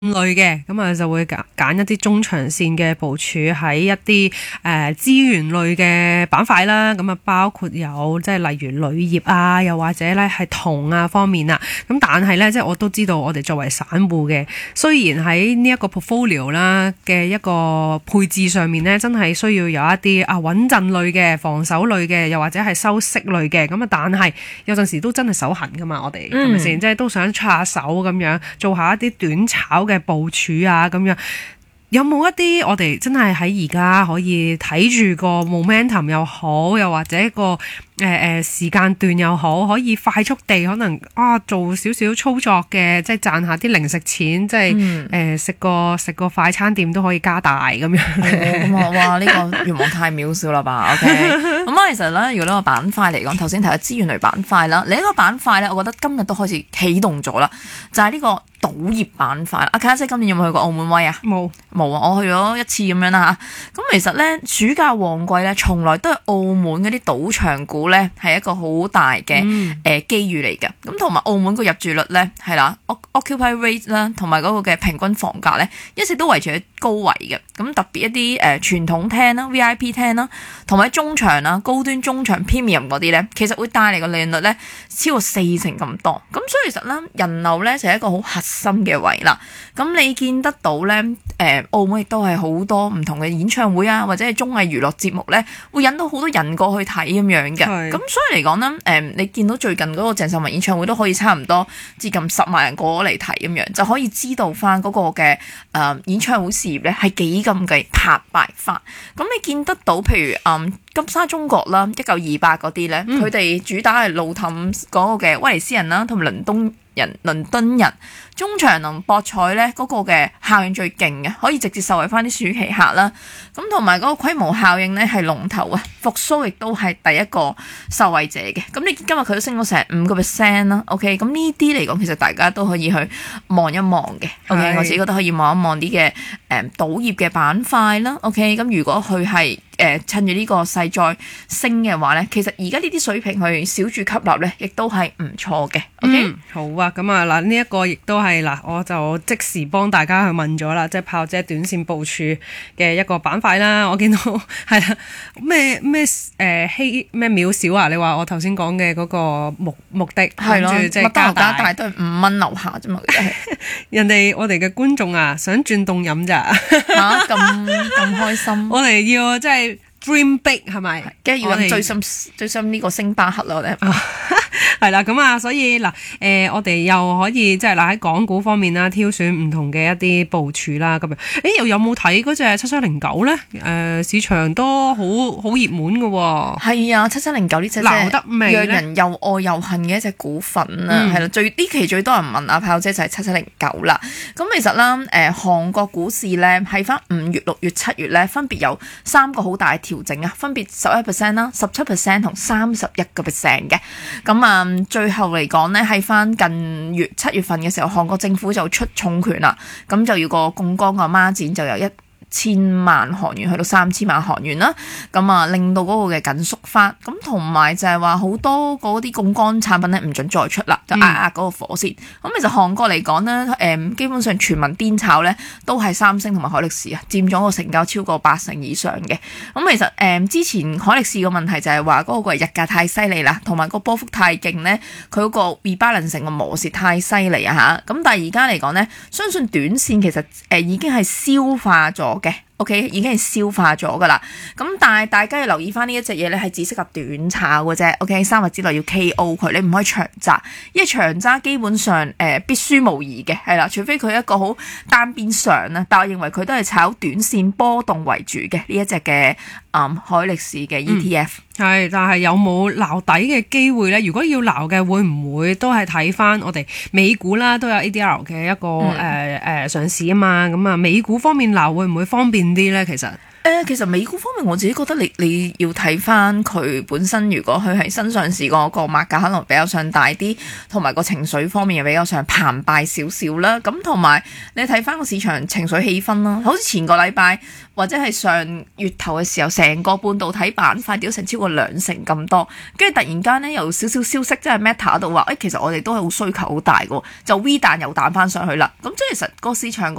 類嘅，咁啊就會揀一啲中長線嘅部署喺一啲資源類嘅板塊啦，咁啊包括有即係例如鋁業啊，又或者咧係銅啊方面啊，咁但係咧即係我都知道我哋作為散戶嘅，雖然喺呢一個 portfolio 啦嘅一個配置上面咧，真係需要有一啲穩陣類嘅、防守類嘅，又或者係收息類嘅，咁啊但係有陣時都真係手痕噶嘛，我哋係咪先？即係都想出下手咁樣，做下一啲短炒嘅部署啊，咁樣有冇一啲我哋真係喺而家可以睇住個 momentum 又好，又或者個時間段又好，可以快速地可能做少少操作嘅，即係賺下啲零食錢，即係食個快餐店都可以加大咁樣。 咁哇！呢個願望太渺小啦吧？OK，咁其實咧，如果呢個板塊嚟講，頭先提到資源類板塊啦，另一個板塊咧，我覺得今日都開始啟動咗啦，就係呢個賭業板塊。阿卡姐今年有冇去過澳門威啊？冇啊！我去咗一次咁樣啦嚇。咁其實咧，暑假旺季咧，從來都係澳門嗰啲賭場股咧係一個好大嘅機遇嚟嘅。咁同埋澳門個入住率咧係啦 ，occupy rate 啦，同埋嗰個嘅平均房價咧一直都維持喺高位嘅。咁特別一啲傳統廳啦、VIP 廳啦，同埋中場啦、高端中場 premium 嗰啲咧，其實會帶嚟個利潤率咧超過40%咁多。咁所以其實咧，人流咧就係一個好核心嘅位啦。咁你見得到咧，澳門亦都係好多唔同嘅演唱會啊，或者係綜藝娛樂節目咧，會引到好多人過去睇咁樣嘅。咁所以嚟講咧，你見到最近嗰個鄭秀文演唱會都可以差唔多接近10萬人過咗嚟睇咁樣，就可以知道翻嗰個嘅演唱會事業咧係幾咁嘅拍敗法。咁你見得到譬如金沙中國啦、1928嗰啲咧，佢哋主打係路氹嗰個嘅威尼斯人啦，同埋倫敦人中場能博彩咧嗰個嘅效應最勁嘅，可以直接受惠翻啲暑期客啦。咁同埋嗰個規模效應咧係龍頭啊，復甦亦都係第一個受惠者嘅。咁你今日佢都升咗成5% 啦。OK， 咁呢啲嚟講，其實大家都可以去望一望嘅。OK， 我自己覺得可以望一望啲嘅賭業嘅板塊啦。OK， 咁如果佢係趁住呢個勢再升嘅話咧，其實而家呢啲水平去小注吸納咧，亦都係唔錯嘅。OK， 好啊，咁啊嗱，呢一個亦都係嗱，我就即時幫大家去問咗啦，即係炮姐短線部署嘅一個板塊啦。我見到係啦，咩渺小啊？你話我頭先講嘅嗰個目的係咯，即係加大都係5蚊樓下啫嘛。 人哋我哋嘅觀眾啊，想轉凍飲咋嚇咁開心？ 我哋要即係 dream big 係咪？ 梗係要飲最深呢個星巴克咯，我哋係啦，咁啊，所以嗱，我哋又可以即係嗱喺港股方面啦，挑選唔同嘅一啲部署啦，咁樣，又有冇睇嗰隻7709咧？市場都好熱門嘅喎。係啊，7709呢隻鬧得未讓人又愛又恨嘅一隻股份啊，係啦，呢期最多人問阿炮姐就係7709啦。咁其實啦，韓國股市咧喺翻5月、6月、7月咧，分別有3個好大嘅調整啊，分別11%啦、17%同31%嘅。咁最後嚟講咧，喺翻近月7月份嘅時候，韓國政府就出重拳啦，咁就要個槓桿嘅孖展就由1000萬韓元去到3000萬韓元啦，咁令到嗰個嘅緊縮翻，咁同埋就係話好多嗰啲槓桿產品咧唔准再出啦，就壓嗰個火先。咁其實韓國嚟講咧，基本上全民癲炒咧都係三星同埋海力士啊，佔咗個成交超過80%以上嘅。咁其實之前海力士個問題就係話嗰個日價太犀利啦，同埋個波幅太勁咧，佢嗰個 rebalance 成個模式太犀利啊嚇。咁但係而家嚟講咧，相信短線其實已經係消化咗嘅。OK， 已經係消化咗噶啦，咁但係大家要留意翻呢一隻嘢咧，係只適合短炒嘅啫。OK， 3日之內要 KO 佢，你唔可以長揸，因為長揸基本上必輸無疑嘅，係啦，除非佢一個好單邊上啦，但我認為佢都係炒短線波動為主嘅呢一隻嘅海力士嘅 ETF。 係，但係有冇撈底嘅機會咧？如果要撈嘅，會唔會都係睇翻我哋美股啦，都有 ADR 嘅一個上市啊嘛。咁啊，美股方面撈會唔會方便啲咧？ 其實美股方面我自己覺得你要睇翻佢本身，如果佢係新上市個碼價可能比較上大啲，同埋個情緒方面又比較上澎湃少少啦。咁同埋你睇翻個市場情緒氣氛啦，好似前個禮拜或者係上月頭嘅時候，成個半導體板塊跌咗成超過2成咁多，跟住突然間咧有少少消息，即係 Meta 度話，其實我哋都係好需求好大嘅，就 V 彈又彈翻上去啦。咁即係其實個市場